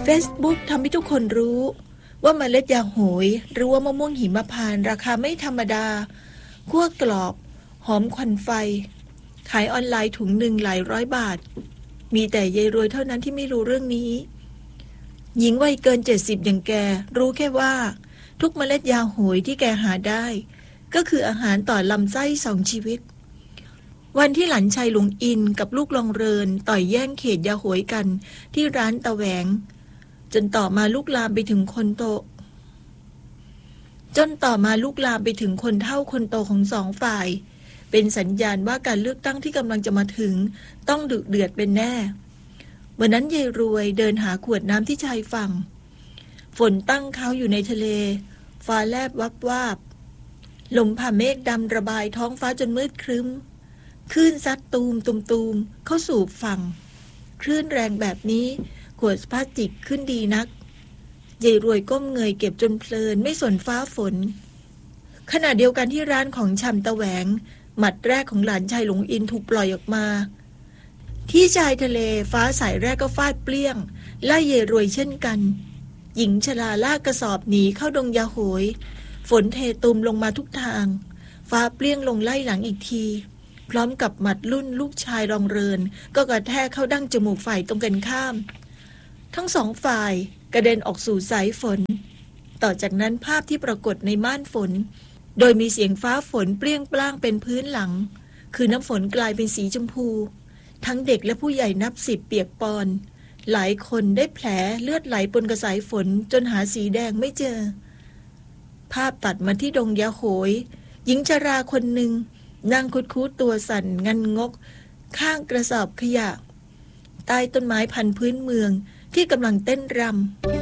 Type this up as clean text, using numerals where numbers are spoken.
Facebook ทำให้ทุกคนรู้ว่าเมล็ดยาโหยหรือว่ามะม่วงหิมพานต์ราคาไม่ธรรมดาคั่วกรอบหอมควันไฟขายออนไลน์ถุงหนึ่งหลายร้อยบาทมีแต่ยายรวยเท่านั้นที่ไม่รู้เรื่องนี้หญิงวัยเกิน70อย่างแกรู้แค่ว่าทุกเมล็ดยาโหยที่แกหาได้ก็คืออาหารต่อลำไส้2 ชีวิตวันที่หลานชายหลวงอินกับลูกลองเรินต่อยแย่งเขตยาโหยกันที่ร้านตะแหวงจนต่อมาลุกลามไปถึงคนเฒ่าคนโตของ2 ฝ่ายเป็นสัญญาณว่าการเลือกตั้งที่กำลังจะมาถึงต้องดุเดือดเป็นแน่วันนั้นยายรวยเดินหาขวดน้ำที่ชายฝั่งฝนตั้งเขาอยู่ในทะเลฟ้าแลบวับวาบลมผ่าเมฆดำระบายท้องฟ้าจนมืดครึ้มคลื่นซัดตูมเข้าสู่ฝั่งคลื่นแรงแบบนี้ขวดพลาสติกขึ้นดีนักยายรวยก้มเงยเก็บจนเพลินไม่สนฟ้าฝนขณะเดียวกันที่ร้านของชำตะแหวงหมัดแรกของหลานชายหลวงอินถูกปล่อยออกมาที่ชายทะเลฟ้าสายแรกก็ฟาดเปรี้ยงไล่ยายรวยเช่นกันหญิงชราลากกระสอบหนีเข้าดงยาโหยฝนเทตุ่มลงมาทุกทางฟ้าเปรี้ยงลงไล่หลังอีกทีพร้อมกับหมัดรุ่นลูกชายรองเรินก็กระแทกเข้าดั้งจมูกฝ่ายตรงกันข้ามทั้ง2 ฝ่ายกระเด็นออกสู่สายฝนต่อจากนั้นภาพที่ปรากฏในม่านฝนโดยมีเสียงฟ้าฝนเปรี้ยงปร้างเป็นพื้นหลังคือน้ำฝนกลายเป็นสีชมพูทั้งเด็กและผู้ใหญ่นับ10เปียกปอนหลายคนได้แผลเลือดไหลปนกับสายฝนจนหาสีแดงไม่เจอภาพตัดมาที่ดงยาโหยหญิงชราคนหนึ่งนั่งคุดคูดตัวสั่นงันงกข้างกระสอบขยะใต้ต้นไม้พันพื้นเมืองที่กำลังเต้นรำ